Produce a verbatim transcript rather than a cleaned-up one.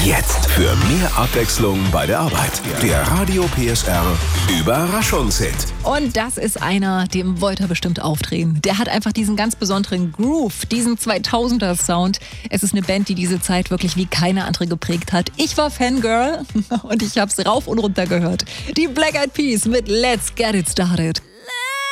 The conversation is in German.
Jetzt für mehr Abwechslung bei der Arbeit. Der Radio P S R Überraschungshit. Und das ist einer, dem wollte er bestimmt aufdrehen. Der hat einfach diesen ganz besonderen Groove, diesen zweitausender Sound. Es ist eine Band, die diese Zeit wirklich wie keine andere geprägt hat. Ich war Fangirl und ich hab's rauf und runter gehört. Die Black Eyed Peas mit Let's Get It Started.